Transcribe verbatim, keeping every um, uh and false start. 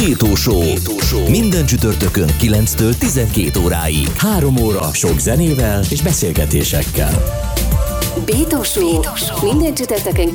Bétó Show. Minden csütörtökön kilenctől tizenkét óráig. Három óra sok zenével és beszélgetésekkel. Bétó Show. Minden csütörtökön